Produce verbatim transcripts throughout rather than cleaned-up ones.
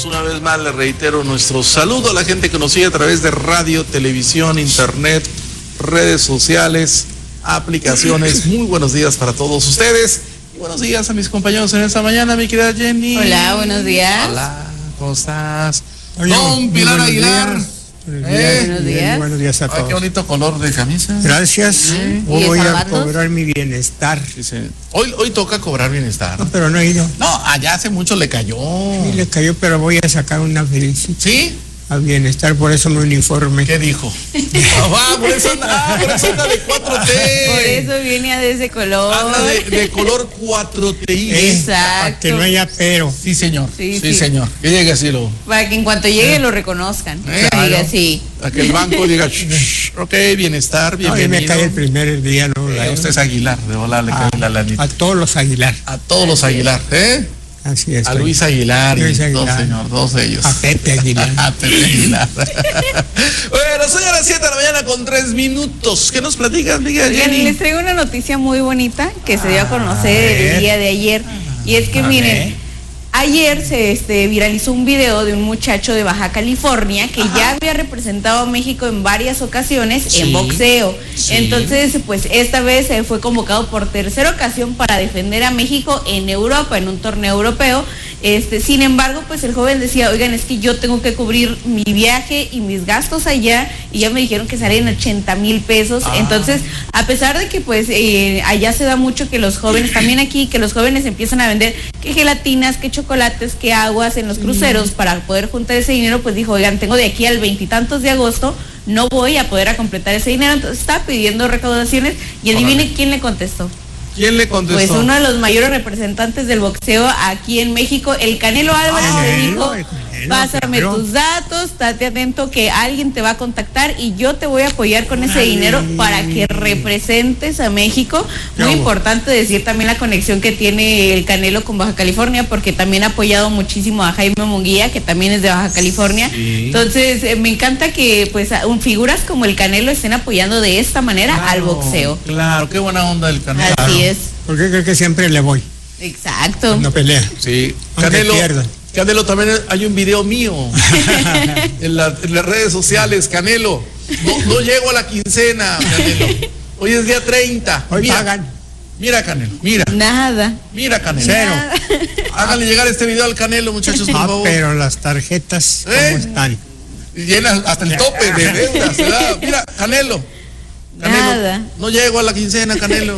Pues una vez más le reitero nuestro saludo a la gente que nos sigue a través de radio, televisión, internet, redes sociales, aplicaciones. Muy buenos días para todos ustedes. Y buenos días a mis compañeros en esta mañana, mi querida Jenny. Hola, buenos días. Hola, ¿cómo estás? Oye, Don Pilar Aguilar. Buenos días. Eh, buenos días. Buenos días a todos. Ay, qué bonito color de camisa. Gracias. Sí. Hoy ¿Y voy a zapatos? cobrar mi bienestar. Dice, hoy, hoy toca cobrar bienestar. No, pero no he ido. No, allá hace mucho le cayó. Sí, le cayó, pero voy a sacar una felicidad ¿Sí? al bienestar, por eso me uniforme. ¿Qué dijo? Ah, por eso anda, ah, por eso anda de cuatro T. Por eso viene de ese color. Anda de, de color cuatro T. Eh, Exacto. Para que no haya pero. Sí, señor. Sí, Sí, sí. señor. Que llegue así lo. Para que en cuanto llegue lo reconozcan. Eh, Que diga claro. sí. A que el banco diga, shh, shh, ok, bienestar, No, bienvenido. y me cae el primer día, ¿no? Eh, La- usted es Aguilar, de volar le cae a, la lanita. a todos los Aguilar. A todos los Aguilar, ¿eh? Así es. A Luis Aguilar, Luis y Aguilar. dos, señor, dos de ellos. A Pepe Aguilar. A Pepe Aguilar. Bueno, son ya las siete de la mañana con tres minutos. ¿Qué nos platicas, Miguel Oigan, Jenny? les traigo una noticia muy bonita que se dio a A conocer ver. el día de ayer. Y es que A miren, ver. ayer se este, viralizó un video de un muchacho de Baja California que ya había representado a México en varias ocasiones Sí, en boxeo. sí. Entonces, pues esta vez eh, fue convocado por tercera ocasión para defender a México en Europa, en un torneo europeo. Este, sin embargo, pues el joven decía, oigan, es que yo tengo que cubrir mi viaje y mis gastos allá, y ya me dijeron que salen ochenta mil pesos. Ah. Entonces, a pesar de que pues eh, allá se da mucho que los jóvenes, también aquí, que los jóvenes empiezan a vender que gelatinas, que chocolates, que aguas en los cruceros para poder juntar ese dinero, pues dijo, oigan, tengo de aquí al veintitantos de agosto, no voy a poder a completar ese dinero. Entonces está pidiendo recaudaciones y adivine Órale. quién le contestó. ¿Quién le contestó? Pues uno de los mayores representantes del boxeo aquí en México, el Canelo Álvarez, Ah, le Canelo, dijo, el Canelo, pásame claro. tus datos, estate atento que alguien te va a contactar y yo te voy a apoyar con ese Ay. dinero para que representes a México. Qué Muy hubo. importante decir también la conexión que tiene el Canelo con Baja California, porque también ha apoyado muchísimo a Jaime Munguía, que también es de Baja California. Sí. Entonces, eh, me encanta que pues a- un- figuras como el Canelo estén apoyando de esta manera al Claro, boxeo. Claro, qué buena onda el Canelo. Así es. ¿Por qué creo que siempre le voy? Exacto. Cuando pelea. Sí, Aunque Canelo, pierda. Canelo, también hay un video mío en, la- en las redes sociales, Canelo. No, no llego a la quincena, Canelo. Hoy es día treinta. Hoy mira, pagan. Mira, Canelo, mira, Nada. mira, Canelo. Cero. Nada. Háganle llegar este video al Canelo, muchachos, por Ah, favor. pero las tarjetas, ¿cómo ¿Eh? están? Llena hasta el tope de deudas, ¿verdad? Mira, Canelo. Canelo, Nada. no llego a la quincena, Canelo.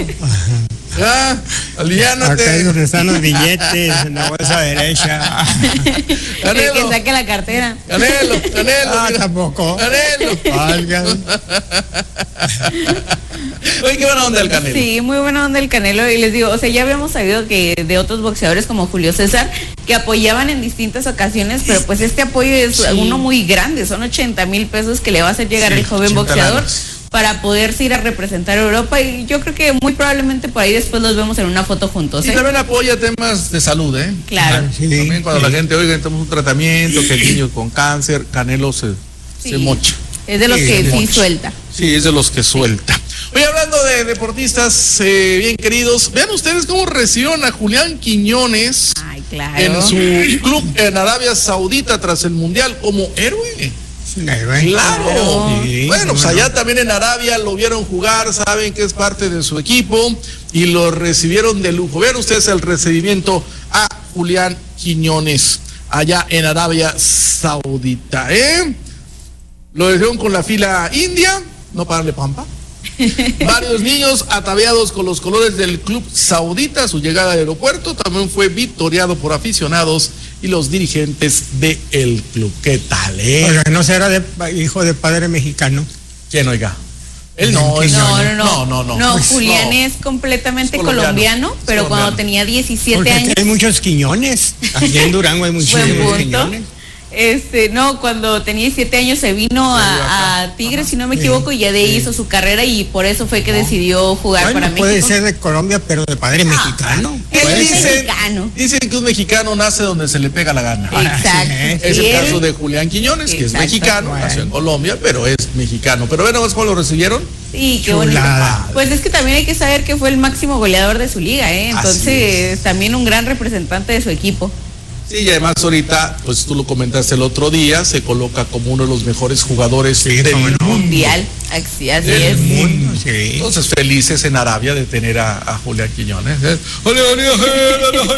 Ya, Acá hay aliviánate. donde están los billetes, en la bolsa derecha. El que Canelo, saque la cartera. Canelo, Canelo. Ah, mira. tampoco. Canelo. Válgame. Oye, qué buena onda el Canelo. Sí, muy buena onda el Canelo. Y les digo, o sea, ya habíamos sabido que de otros boxeadores como Julio César, que apoyaban en distintas ocasiones, pero pues este apoyo es Sí. uno muy grande, son ochenta mil pesos que le va a hacer llegar Sí, el joven ochenta boxeador lanas. para poderse ir a representar a Europa. Y yo creo que muy probablemente por ahí después los vemos en una foto juntos, Y ¿eh? también apoya temas de salud, ¿eh? Claro. Sí, También cuando sí. la gente, oiga, tenemos un tratamiento, que el niño con cáncer, Canelo se, Sí. se mocha. Es de los Sí, que de sí mocha. suelta. Sí, es de los que suelta. Oye, hablando de deportistas eh, bien queridos, vean ustedes cómo recibieron a Julián Quiñones Ay, claro. en su club en Arabia Saudita tras el Mundial como héroe. Claro. Claro. Sí, Bueno, pues bueno. allá también en Arabia lo vieron jugar, saben que es parte de su equipo y lo recibieron de lujo. Vean ustedes el recibimiento a Julián Quiñones allá en Arabia Saudita, ¿eh? Lo dejaron con la fila india, no para darle pampa. Varios niños ataviados con los colores del club saudita. Su llegada al aeropuerto también fue victoriado por aficionados y los dirigentes del club. ¿Qué tal, eh? Oiga, no será de, hijo de padre mexicano. ¿Quién, oiga? Él no, él No, no, no. no, no, no. No, Pues, Julián no. es completamente Es colombiano, colombiano, es pero cuando colombiano. tenía diecisiete Porque aquí años. hay muchos quiñones. Aquí en Durango hay Buen muchísimos punto. quiñones. Este, no, cuando tenía diecisiete años se vino a, a Tigres, si no me Sí, equivoco, y ya de ahí sí. hizo su carrera y por eso fue que decidió jugar Bueno, para puede México. ser de Colombia, pero de padre mexicano. ¿Qué Puede dicen? ser mexicano. Dicen que un mexicano nace donde se le pega la gana. Exacto. Es Y el él- caso de Julián Quiñones, que Exacto. es mexicano, Bueno. nació en Colombia, pero es mexicano. Pero ven, ¿cómo lo recibieron? Sí, qué bonito. Chulada. Pues es que también hay que saber que fue el máximo goleador de su liga, ¿eh? Así Entonces, también un gran representante de su equipo. Sí, y además ahorita, pues tú lo comentaste el otro día, se coloca como uno de los mejores jugadores Sí, del cómo no. Mundial, así, así del es. mundo. Sí. Entonces, felices en Arabia de tener a, a Julián Quiñones. ¿eh? ¡Ole, ole, ole, ole, ole,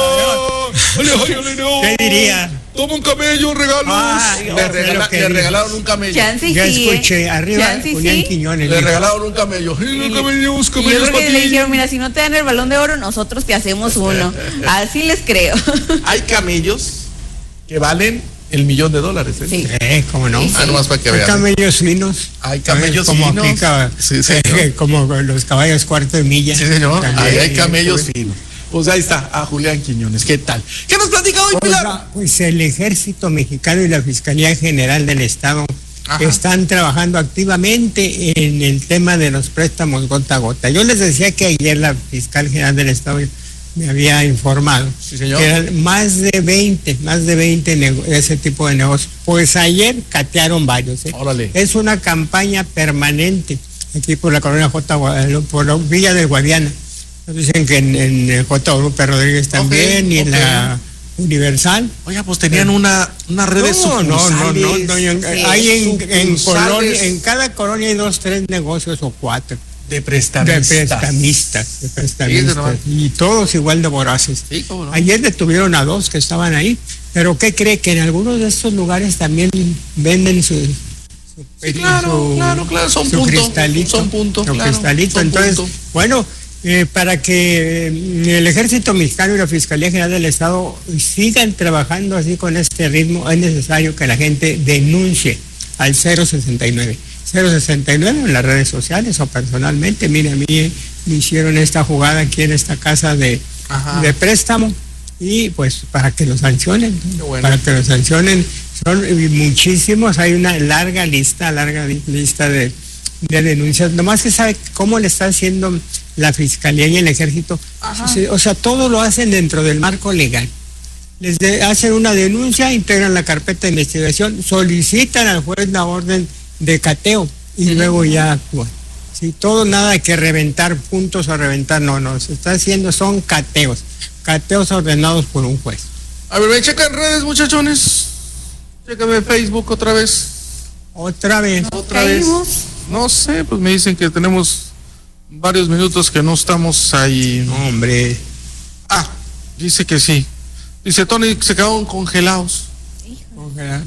ole, ole, ole, ole! ¿Qué diría? Toma un camello, regalos. Ah, le, no, regala- pero que le dice. regalaron un camello. Chance Ya sí, escuché, ¿eh? arriba Chance Julián sí. Quiñones. Le dijo, regalaron un camello. ¡Sí, los camellos, Y yo camellos creo para que le ti! dijeron, mira, si no te dan el balón de oro, nosotros te hacemos uno. Así les creo. Hay camellos que valen el millón de dólares. ¿eh? Sí. Eh, ¿cómo no? Sí, sí. Ah, nomás para que Hay vean. camellos finos. Hay camellos como finos. Aquí, ca- Sí, señor. eh, como los caballos cuarto de milla. Sí, señor. También, Ahí hay eh, camellos pues, finos. Pues ahí está, a Julián Quiñones. ¿Qué tal? ¿Qué nos platica hoy, Pilar? Oiga, pues el Ejército Mexicano y la Fiscalía General del Estado Ajá. están trabajando activamente en el tema de los préstamos gota a gota. Yo les decía que ayer la Fiscal General del Estado me había informado Sí, señor. que eran más de veinte, más de veinte nego- ese tipo de negocios. Pues ayer catearon varios. ¿eh? Órale. Es una campaña permanente aquí por la colonia J. Guadalupe, por la Villa de Guadiana. Nos dicen que en, en el J. Guadalupe Rodríguez también, Ok, y en ok. la Universal. Oiga, pues tenían una, una red de No, no, no, sucursales. no, no, en- Sí, hay en, en, sucursales. colonia, en cada colonia hay dos, tres negocios o cuatro De de prestamistas. prestamistas, de Sí, prestamistas, normal. y todos igual de voraces. Sí, cómo no. Ayer detuvieron a dos que estaban ahí, pero ¿qué cree? Que en algunos de estos lugares también venden su, su, Sí, claro, su- claro, claro, son su punto, cristalito, son punto, su claro, cristalito. son Entonces, punto. bueno, eh, para que eh, el Ejército Mexicano y la Fiscalía General del Estado sigan trabajando así con este ritmo, es necesario que la gente denuncie al cero sesenta y nueve. cero sesenta y nueve en las redes sociales o personalmente. Mire, a mí eh, me hicieron esta jugada aquí en esta casa de, Ajá. de préstamo, y pues para que lo sancionen, Qué bueno. para que lo sancionen. Son eh, muchísimos, hay una larga lista, larga li- lista de, de denuncias. Nomás que sabe cómo le está haciendo la Fiscalía y el Ejército. Ajá. Sí, o sea, todo lo hacen dentro del marco legal. Les de- hacen una denuncia, integran la carpeta de investigación, solicitan al juez la orden de cateo y luego ya actúan. Sí, todo, nada que reventar puntos o reventar, no, no, se está haciendo, son cateos, cateos ordenados por un juez. A ver, me checan redes, muchachones. Chécame Facebook otra vez. Otra vez. Otra vez. Caímos. No sé, pues me dicen que tenemos varios minutos que no estamos ahí. No, hombre. Ah, dice que sí. Dice Tony que se quedaron congelados. Ojalá.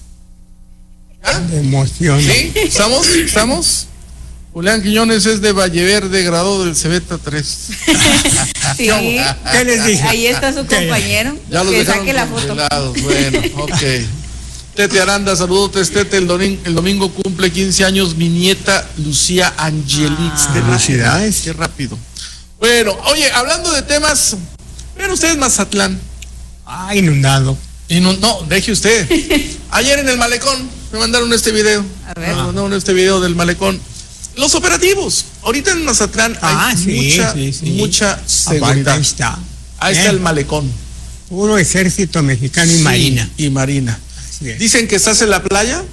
¿Ah? De emoción. ¿Sí? ¿Estamos? ¿Estamos? Julián Quiñones es de Valleverde, graduado del Cebeta tres. Sí. ¿Qué les dije? Ahí está su ¿Qué? compañero. Ya los que dejaron saque la foto. congelados. Bueno, ok. Tete Aranda, saludos, Tete. El domingo, el domingo cumple quince años mi nieta Lucía Angelix. Ah. de Felicidades. Qué rápido. Bueno, oye, hablando de temas, vean ustedes Mazatlán. Ah, inundado. Y no, no, deje usted. Ayer en el malecón me mandaron este video. A ver. Me mandaron este video del malecón. Los operativos. Ahorita en Mazatlán Ah, hay sí, mucha, sí, sí. mucha Aparte, seguridad. ahí está. Ahí está Eh, el malecón. Puro ejército mexicano y Sí, marina. Y marina. Así es. Dicen que estás en la playa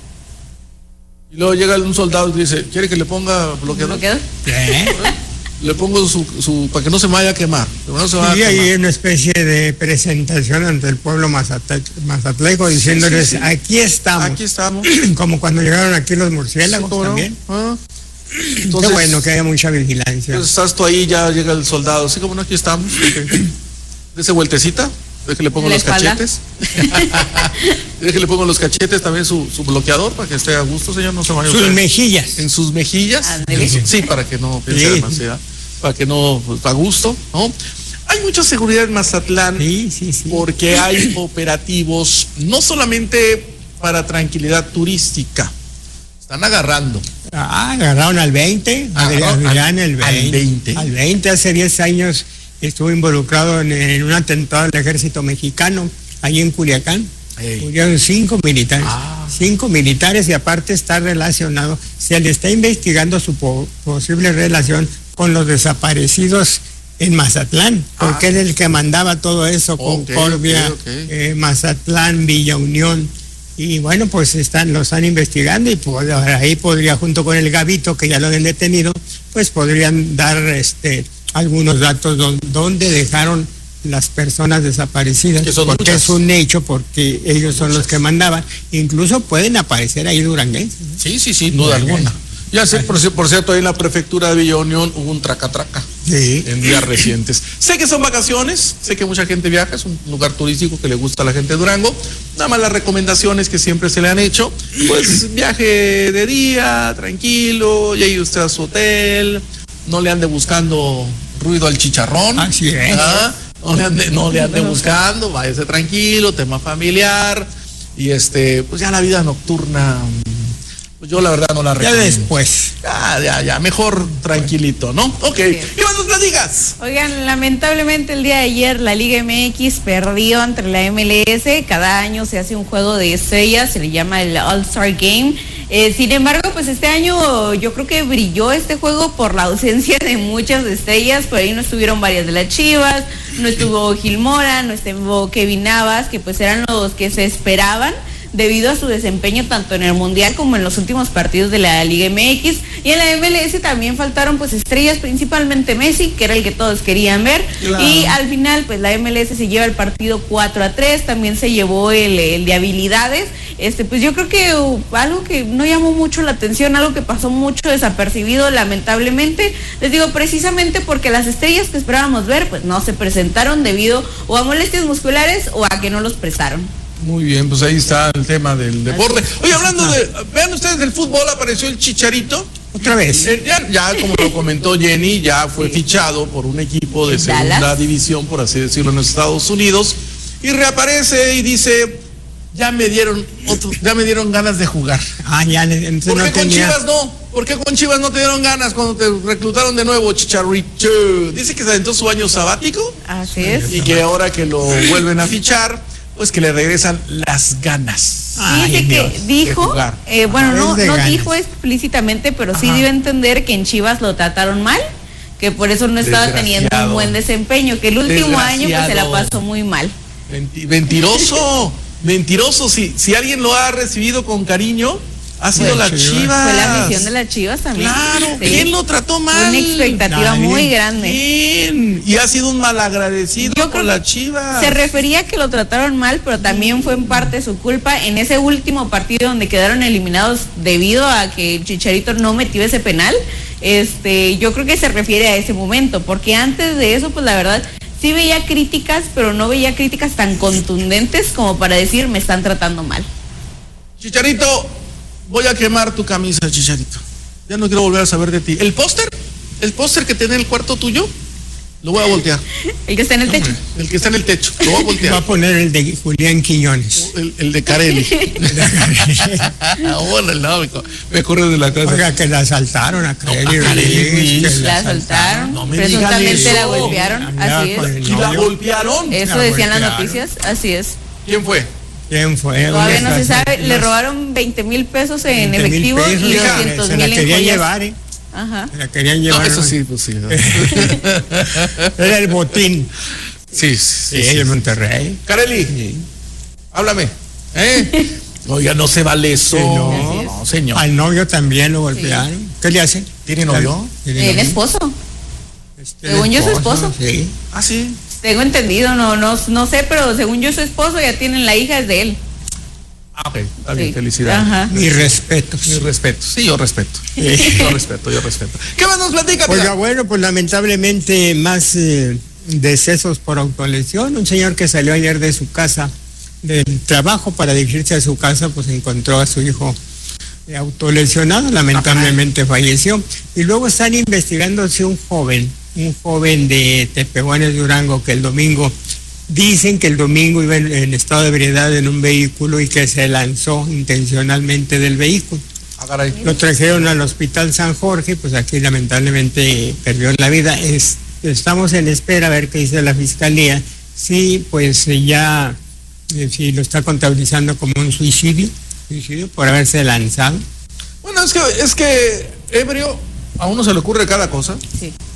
y luego llega un soldado y dice, ¿quiere que le ponga bloqueador? ¿Bloqueador? ¿Eh? Le pongo su, su para que no se me vaya a quemar. Pero no se vaya Y a ahí quemar. una especie de presentación ante el pueblo mazate- mazatleco diciéndoles, sí, sí. aquí estamos. Aquí estamos. Como cuando llegaron aquí los murciélagos Sí, ¿cómo no? también. Ah. Qué Entonces, bueno que haya mucha vigilancia. Entonces estás tú ahí, ya llega el soldado. Así como no, aquí estamos. Ok. Dese vueltecita. De que le pongo ¿En la los espalda? cachetes. De que le pongo los cachetes también su, su bloqueador para que esté a gusto, señor. No se vaya Sus usted. mejillas. En sus mejillas. Ándele. Sí, para que no piense Sí. demasiado. Para que no, pues, a gusto, ¿no? Hay mucha seguridad en Mazatlán. Sí, sí, sí. Porque hay operativos no solamente para tranquilidad turística, están agarrando. Ah, agarraron al veinte, Agarraron Adrián al- el al veinte. veinte. Al veinte, hace diez años estuvo involucrado en, en un atentado del ejército mexicano, ahí en Culiacán. Ey. Murieron cinco militares. Ah. Cinco militares, y aparte está relacionado, se le está investigando su po- posible relación con los desaparecidos en Mazatlán, porque Ah. él es el que mandaba todo eso, Ok, Concordia, ok, ok. eh, Mazatlán, Villa Unión. Y bueno, pues están, lo están investigando, y pues ahí podría, junto con el Gavito, que ya lo han detenido, pues podrían dar este algunos datos don- donde dejaron las personas desaparecidas, Que son porque muchas. es un hecho, porque ellos son los que mandaban. Incluso pueden aparecer ahí duranguenses. Sí, sí, sí, duda alguna. Ya sé, por, ci- por cierto, ahí en la prefectura de Villa Unión hubo un traca-traca Sí. en días recientes. Sé que son vacaciones, sé que mucha gente viaja, es un lugar turístico que le gusta a la gente de Durango. Nada más las recomendaciones que siempre se le han hecho, pues viaje de día, tranquilo, llegue usted a su hotel, no le ande buscando ruido al chicharrón. Así es. ¿Ah? No le ande, no le ande buscando, váyase tranquilo, tema familiar, y este, pues ya la vida nocturna, pues yo la verdad no la Ya recomiendo. después. Ya, ya, ya, mejor tranquilito, ¿no? Ok, Bien. ¿qué más nos platicas? Oigan, lamentablemente el día de ayer la Liga M X perdió entre la M L S. Cada año se hace un juego de estrellas, se le llama el All-Star Game. Eh, sin embargo, pues este año yo creo que brilló este juego por la ausencia de muchas estrellas. Por ahí no estuvieron varias de las Chivas, no estuvo Gil Mora, no estuvo Kevin Navas, que pues eran los que se esperaban debido a su desempeño tanto en el Mundial como en los últimos partidos de la Liga M X. Y en la M L S también faltaron pues estrellas, principalmente Messi, que era el que todos querían ver. Claro. Y al final pues la M L S se lleva el partido cuatro a tres, también se llevó el, el de habilidades. Este pues yo creo que uh, algo que no llamó mucho la atención, algo que pasó mucho desapercibido lamentablemente, les digo precisamente porque las estrellas que esperábamos ver pues no se presentaron debido o a molestias musculares o a que no los presaron. Muy bien, pues ahí está el tema del deporte. Oye, hablando de, vean ustedes del fútbol, apareció el Chicharito. Otra vez. Eh, Ya, ya, como lo comentó Jenny, ya fue fichado por un equipo de En segunda Dallas. división, por así decirlo, en los Estados Unidos, y reaparece y dice, ya me dieron otro, ya me dieron ganas de jugar. Ah, ya, le- entonces ¿Por no qué con tenía. Chivas no? ¿Por qué con Chivas no te dieron ganas cuando te reclutaron de nuevo, Chicharito? Dice que se aventó su año sabático Así es. y que ahora que lo vuelven a fichar, pues que le regresan las ganas. Ay, Dice que Dios, de dijo, jugar. eh, bueno, Es no, de no ganas. dijo explícitamente, pero sí Ajá. dio a entender que en Chivas lo trataron mal, que por eso no estaba teniendo un Desgraciado. buen desempeño, que el último año pues se la Desgraciado. pasó muy mal. Menti- Mentiroso, mentiroso. Si, si alguien lo ha recibido con cariño, ha sido Fue la Chivas. Chivas. Fue la misión de las Chivas también. Claro, Sí. ¿quién lo trató mal? Una expectativa Nadie. muy grande. ¿Quién? Y ha sido un malagradecido Yo con creo la que Chivas. Se refería a que lo trataron mal, pero también fue en parte su culpa en ese último partido donde quedaron eliminados debido a que el Chicharito no metió ese penal. Este, yo creo que se refiere a ese momento, porque antes de eso, pues la verdad, sí veía críticas, pero no veía críticas tan contundentes como para decir me están tratando mal. Chicharito, voy a quemar tu camisa, Chicharito. Ya no quiero volver a saber de ti. ¿El póster? ¿El póster que tiene en el cuarto tuyo? Lo voy a voltear. El que está en el techo. El que está en el techo. Lo voy a Va a voltear. poner el de Julián Quiñones. El, el de Carelli. Bueno, no, me, co- me corre de la casa. Oiga, que la asaltaron a Carelli a Carelli Rodríguez, Ruiz. que La soltaron, No me digan presuntamente eso. la golpearon, Andaba así con es. el ¿Y la novio. golpearon? Eso La decían las golpearon. noticias, así es. ¿Quién fue? ¿Quién fue? Todavía Una no se estación- sabe, le unas robaron veinte mil pesos en veinte mil efectivo pesos, y hija, doscientos se mil la en querían joyas. llevar, ¿eh? Ajá. Se la querían No, llevar. eso sí, pues sí. Era el botín. Sí, sí, Sí, sí, sí. en Monterrey. Carelli, háblame. ¿Eh? Oiga, no se vale eso. Sí, no. No, señor. Al novio también lo golpearon. ¿Qué le hacen? ¿Tiene novio? ¿Tiene El novio? esposo, Este, según yo, su esposo. Sí. Ah, sí. tengo entendido, no, no, no sé, pero según yo su esposo ya tienen la hija es de él. Ah, ok. Está bien, Sí. felicidades. Ajá. Mis respetos. Mi respeto. Sí, yo respeto. Sí. Yo respeto, yo respeto. ¿Qué más nos platica, Oiga, amiga? bueno, pues lamentablemente más eh, decesos por autolesión. Un señor que salió ayer de su casa, del trabajo para dirigirse a su casa, pues encontró a su hijo eh, autolesionado, lamentablemente falleció. Y luego están investigando si un joven, un joven de Tepehuanes, Durango, que el domingo, dicen que el domingo iba en, en estado de ebriedad en un vehículo y que se lanzó intencionalmente del vehículo. Ah, caray. Lo trajeron al hospital San Jorge, pues aquí lamentablemente perdió la vida. Es, estamos en espera a ver qué dice la fiscalía. Sí, pues eh, ya, eh, si lo está contabilizando como un suicidio, suicidio por haberse lanzado. Bueno, es que, es que ebrio, a uno se le ocurre cada cosa. Sí.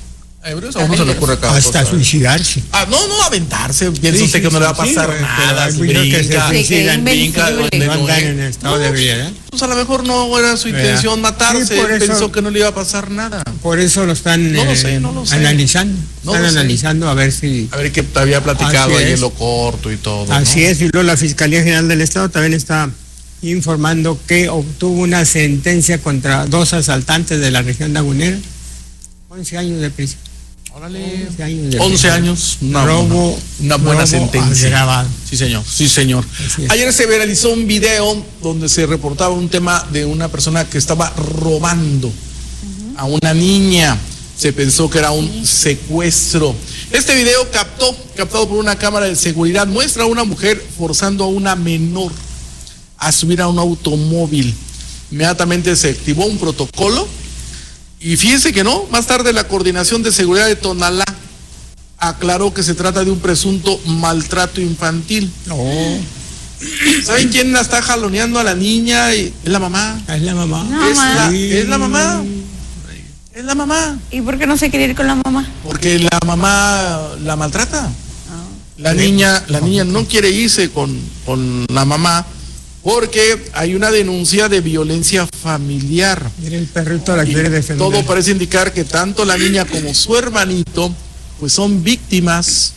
ebrios, a uno se le ocurre cada Hasta cosa. suicidarse. Ah, no, no aventarse. Piensa Sí, usted sí, que no le va a sí, pasar sí, nada. pero Si hay muchos que se brinca, suicidan, brinca, invencible. donde No no andan es. en estado de ebriedad. Pues a lo mejor no era su ¿Verdad? intención matarse. Sí, por Él eso- pensó que no le iba a pasar nada. Por eso lo están No lo eh, sé, no lo sé. analizando. No están lo sé. analizando a ver si. A ver qué te había platicado Así ahí es. en lo corto y todo. Así ¿no? es, y luego la Fiscalía General del Estado también está informando que obtuvo una sentencia contra dos asaltantes de la región lagunera. once años de prisión. Órale. once años de once prisión. años. Una, robo, una, una buena robo sentencia. agravado. Sí, señor. Sí, señor. Así es. Ayer se viralizó un video donde se reportaba un tema de una persona que estaba robando a una niña. Se pensó que era un secuestro. Este video captó, captado por una cámara de seguridad, muestra a una mujer forzando a una menor a subir a un automóvil. Inmediatamente se activó un protocolo y fíjense que no, más tarde la Coordinación de Seguridad de Tonalá aclaró que se trata de un presunto maltrato infantil. No, ¿Saben quién la está jaloneando a la niña? Y- es la mamá. es la mamá. No, Es la, Sí. es la mamá. Es la mamá. ¿Y por qué no se quiere ir con la mamá? Porque la mamá la maltrata. Ah. La niña, la niña no quiere irse con, con la mamá porque hay una denuncia de violencia familiar. Mira, el perrito la Y quiere defender. todo parece indicar que tanto la niña como su hermanito pues son víctimas.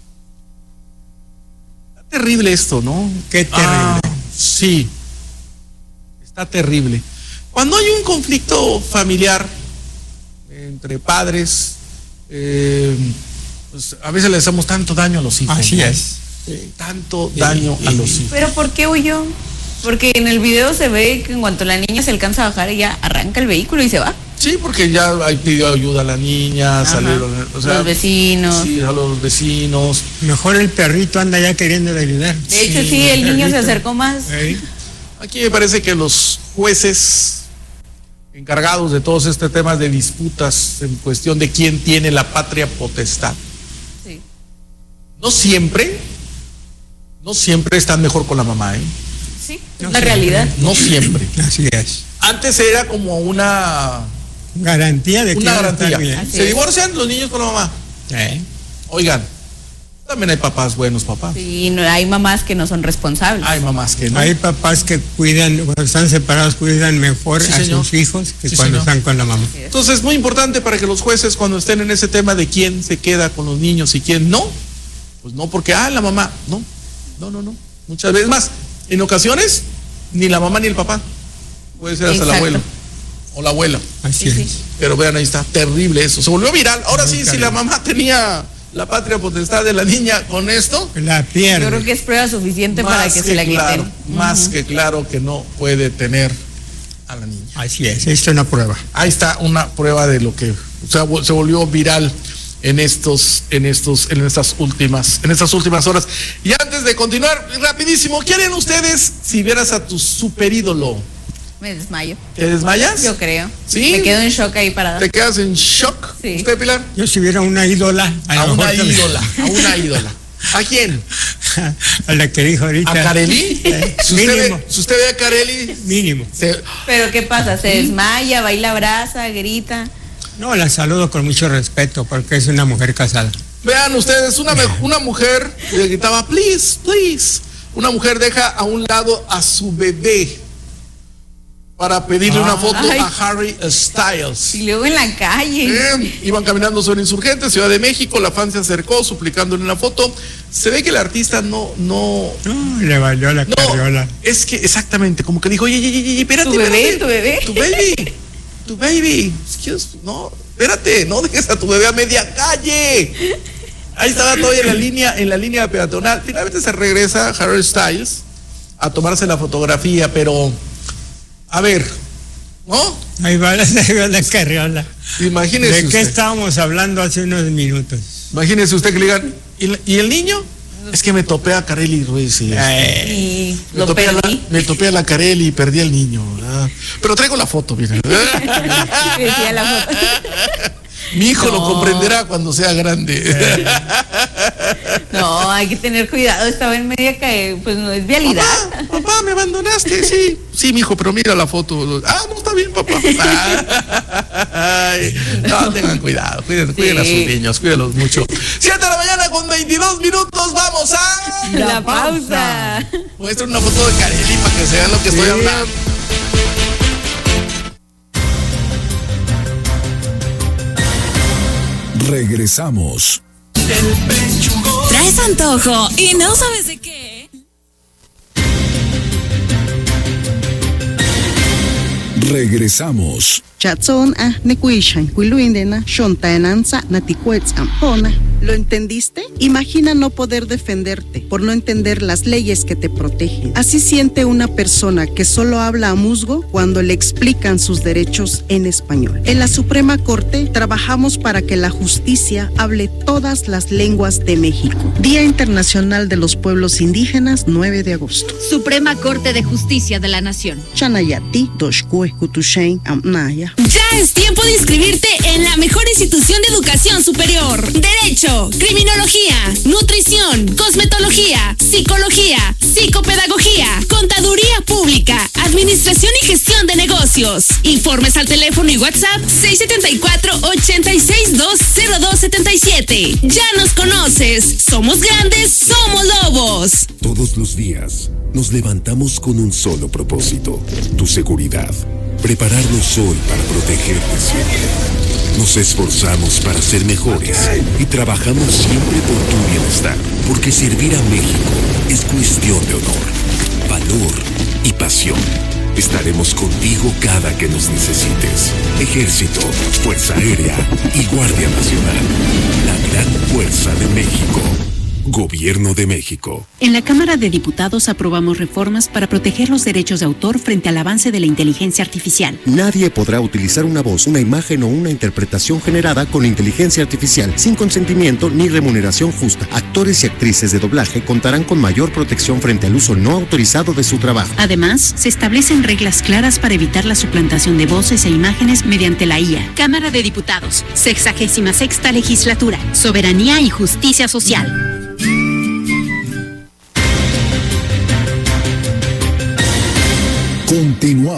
Está terrible esto, ¿no? Qué terrible. Ah, sí, está terrible. Cuando hay un conflicto familiar entre padres, eh, pues a veces le hacemos tanto daño a los hijos. Así ¿no? es. Tanto daño a los hijos. ¿Pero por qué huyó? Porque en el video se ve que en cuanto la niña se alcanza a bajar, ella arranca el vehículo y se va. Sí, porque ya ahí pidió ayuda a la niña, Ajá. salieron, o sea, Los vecinos. sí, a los vecinos. Mejor el perrito anda ya queriendo ayudar. De hecho, sí, el niño se perrito. acercó más. Ey. Aquí me parece que los jueces encargados de todos estos temas de disputas en cuestión de quién tiene la patria potestad, Sí. no siempre, no siempre están mejor con la mamá, ¿eh? Sí, No es la sé. realidad. No siempre. Así es. Antes era como una, Garantía de que una va a estar garantía. bien. Así Se es. divorcian los niños con la mamá. Eh. Oigan, también hay papás buenos, papás. Sí, no, hay mamás que no son responsables. Hay mamás que no. Hay papás que cuidan, cuando están separados, cuidan mejor Sí, a señor. sus hijos que Sí, cuando señor. están con la mamá. Entonces es muy importante para que los jueces cuando estén en ese tema de quién se queda con los niños y quién no, pues no porque, ah, la mamá, no, no, no, no. Muchas veces más, en ocasiones, ni la mamá ni el papá. Puede ser hasta el Exacto. abuelo o la abuela. Así Sí, sí. es. Pero vean, ahí está, terrible eso. Se volvió viral. Ahora Muy sí, si terrible. la mamá tenía la patria potestad de la niña con esto, La pierde. Yo creo que es prueba suficiente para más que, que, se la claro, quiten. más Ujú. que claro que no puede tener a la niña. Así es, esto es una prueba. Ahí está una prueba de lo que o sea, se volvió viral en estos, en estos, en estas últimas, en estas últimas horas. Y antes de continuar, rapidísimo, ¿qué harían ustedes si vieras a tu super ídolo? Me desmayo. ¿Te desmayas? Yo creo. ¿Sí? Me quedo en shock ahí parada. ¿Te quedas en shock? Sí. ¿Usted, Pilar? Yo si hubiera una ídola, a, A lo una mejor también- ídola, a una ídola. ¿A quién? a la que dijo ahorita. ¿A Kareli? Eh, Si usted, mínimo, ve, si usted ve a Kareli, mínimo. se- Pero ¿qué pasa? Se desmaya, baila, abraza, grita. No, la saludo con mucho respeto porque es una mujer casada. vean ustedes, una, me- una mujer le gritaba, please, please. Una mujer deja a un lado a su bebé para pedirle Ah. una foto Ay. a Harry Styles. Y luego en la calle. Eh, iban caminando sobre Insurgentes, Ciudad de México, la fan se acercó suplicándole una foto. Se ve que el artista no, no, No, le valió la no, carriola. es que exactamente, como que dijo, oye, oye, oye, espérate, Tu bebé, espérate. tu bebé. Tu baby, tu baby, Excuse- no, espérate, no dejes a tu bebé a media calle. Ahí estaba todavía en la línea, en la línea peatonal. Finalmente se regresa Harry Styles a tomarse la fotografía, pero a ver, ¿no? Ahí va la, ahí va la carriola. Imagínese ¿De qué usted, estábamos hablando hace unos minutos? imagínese usted que le digan, ¿y, la- y el niño? Es que me topé a Kareli Ruiz y Eh, Y me lo topé, a la, perdí. me topé a la Kareli y perdí al niño, ¿verdad? Pero traigo la foto, mira. Decía la foto. Mi hijo lo No. comprenderá cuando sea grande. No, hay que tener cuidado. Estaba en media calle, pues no es vialidad. Papá, papá, me abandonaste, sí. Sí, mi hijo, pero mira la foto. Ah, no está bien, papá. Ah. Ay, no, tengan cuidado, cuiden, cuiden sí. a sus niños, cuídenlos mucho. siete de la mañana con veintidós minutos, vamos a... La, la pausa. pausa. Muestra una foto de Kareli para que se vean lo que sí. estoy hablando. Regresamos. ¿Traes antojo y no sabes de qué? Regresamos. Chatson a nekuishan kuiluindena shontaenanza natikuets ampona. ¿Lo entendiste? Imagina no poder defenderte por no entender las leyes que te protegen. Así siente una persona que solo habla a musgo cuando le explican sus derechos en español. En la Suprema Corte trabajamos para que la justicia hable todas las lenguas de México. Día Internacional de los Pueblos Indígenas, nueve de agosto. Suprema Corte de Justicia de la Nación. Chanayati, Doshkue, Kutushain, Amnaya. Ya es tiempo de inscribirte en la mejor institución de educación superior. Derecho, criminología, nutrición, cosmetología, psicología, psicopedagogía, contaduría pública, administración y gestión de negocios. Informes al teléfono y WhatsApp seis siete cuatro, ocho seis dos, cero dos siete siete. Ya nos conoces. Somos grandes, somos lobos. Todos los días nos levantamos con un solo propósito: tu seguridad. Prepararnos hoy para protegerte siempre. Nos esforzamos para ser mejores y trabajamos siempre por tu bienestar, porque servir a México es cuestión de honor, valor y pasión. Estaremos contigo cada que nos necesites. Ejército, Fuerza Aérea y Guardia Nacional. La gran fuerza de México. Gobierno de México. En la Cámara de Diputados aprobamos reformas para proteger los derechos de autor frente al avance de la inteligencia artificial. Nadie podrá utilizar una voz, una imagen o una interpretación generada con inteligencia artificial sin consentimiento ni remuneración justa. Actores y actrices de doblaje contarán con mayor protección frente al uso no autorizado de su trabajo. Además, se establecen reglas claras para evitar la suplantación de voces e imágenes mediante la I A. Cámara de Diputados, sexagésima sexta legislatura, soberanía y justicia social. Continuamos.